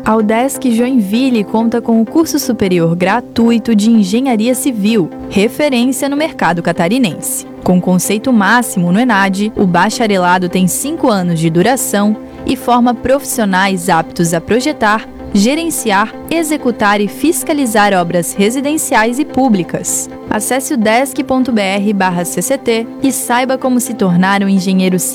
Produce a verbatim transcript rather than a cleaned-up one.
A Udesc Joinville conta com o curso superior gratuito de Engenharia Civil, referência no mercado catarinense. Com conceito máximo no ENAD, o bacharelado tem cinco anos de duração e forma profissionais aptos a projetar, gerenciar, executar e fiscalizar obras residenciais e públicas. Acesse udesc ponto br barra C C T e saiba como se tornar um engenheiro civil